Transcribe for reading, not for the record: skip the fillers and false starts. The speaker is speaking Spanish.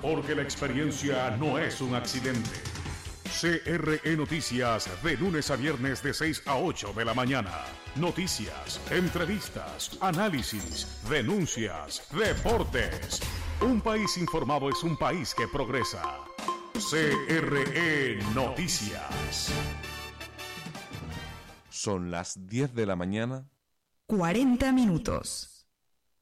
porque la experiencia no es un accidente. CRE Noticias, de lunes a viernes de 6 a 8 de la mañana. Noticias, entrevistas, análisis, denuncias, deportes. Un país informado es un país que progresa. CRE Noticias. Son las 10 de la mañana. 40 minutos.